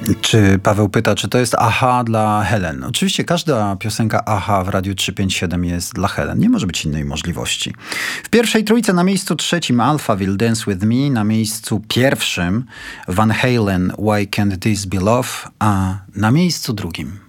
Czy Paweł pyta, czy to jest Aha dla Helen? Oczywiście każda piosenka Aha w Radiu 357 jest dla Helen. Nie może być innej możliwości. W pierwszej trójce na miejscu trzecim Alphaville Dance With Me, na miejscu pierwszym Van Halen Why Can't This Be Love, a na miejscu drugim